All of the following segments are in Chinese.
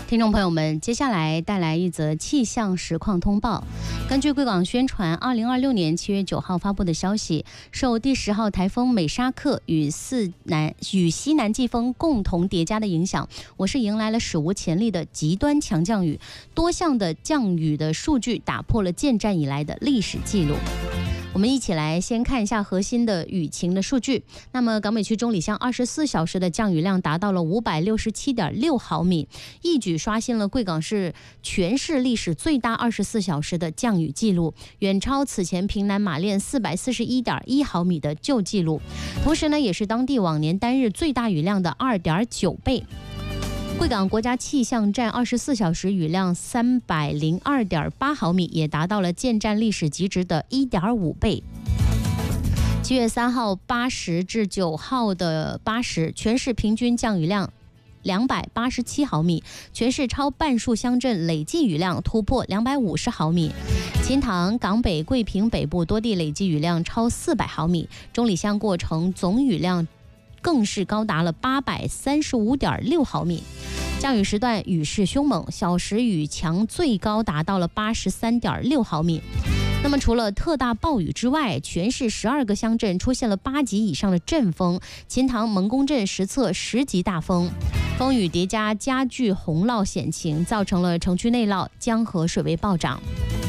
听众朋友们，接下来带来一则气象实况通报。根据贵港宣传2026年7月9号发布的消息，受第10号台风美沙克与西南季风共同叠加的影响，我市迎来了史无前例的极端强降雨，多项的降雨的数据打破了建战以来的历史记录。我们一起来先看一下核心的雨情的数据。那么港北区中里乡24小时的降雨量达到了567.6毫米，一举刷新了贵港市全市历史最大24小时的降雨记录，远超此前平南马练441.1毫米的旧记录，同时呢，也是当地往年单日最大雨量的2.9倍。贵港国家气象站24小时雨量302.8毫米，也达到了建站历史极值的1.5倍。7月3号8时至9号的8时，全市平均降雨量287毫米，全市超半数乡镇累计雨量突破250毫米。秦塘、港北、桂平北部多地累计雨量超400毫米，中里乡过程总雨量更是高达了835.6毫米。降雨时段雨势凶猛，小时雨强最高达到了83.6毫米。那么除了特大暴雨之外，全市12个乡镇出现了8级以上的阵风，秦塘蒙公镇实测10级大风，风雨叠加加剧洪涝险情，造成了城区内涝，江河水位暴涨。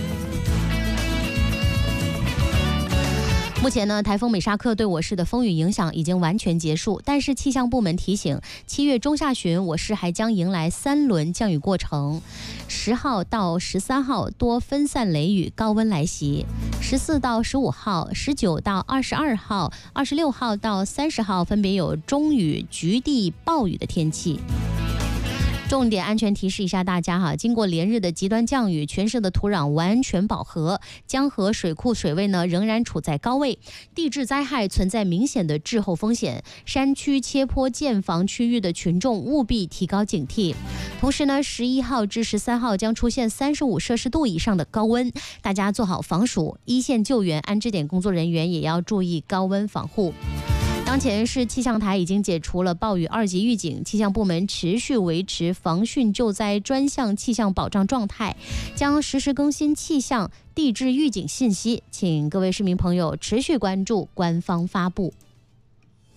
目前呢，台风美沙克对我市的风雨影响已经完全结束，但是气象部门提醒，7月中下旬我市还将迎来3轮降雨过程，10号到13号多分散雷雨，高温来袭；14到15号、19到22号、26号到30号分别有中雨、局地暴雨的天气。重点安全提示一下大家哈，经过连日的极端降雨，全市的土壤完全饱和，江河水库水位呢仍然处在高位，地质灾害存在明显的滞后风险，山区切坡建房区域的群众务必提高警惕。同时呢，11号至13号将出现35摄氏度以上的高温，大家做好防暑，一线救援安置点工作人员也要注意高温防护。当前市气象台已经解除了暴雨2级预警，气象部门持续维持防汛救灾专项气象保障状态，将实时更新气象地质预警信息，请各位市民朋友持续关注官方发布。